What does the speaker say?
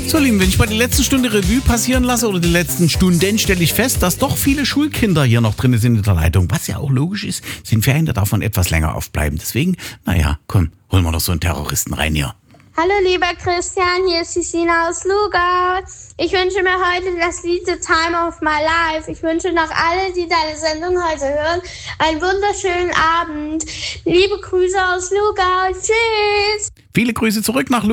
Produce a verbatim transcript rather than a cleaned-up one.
So, Lieben, wenn ich mal die letzten Stunde Revue passieren lasse oder die letzten Stunden, stelle ich fest, dass doch viele Schulkinder hier noch drin sind in der Leitung. Was ja auch logisch ist, sind Ferien, da darf man etwas länger aufbleiben. Deswegen, naja, komm, holen wir doch so einen Terroristen rein hier. Hallo lieber Christian, hier ist die Sina aus Lugau. Ich wünsche mir heute das Lied The Time of My Life. Ich wünsche noch alle, die deine Sendung heute hören, einen wunderschönen Abend. Liebe Grüße aus Lugau. Tschüss. Viele Grüße zurück nach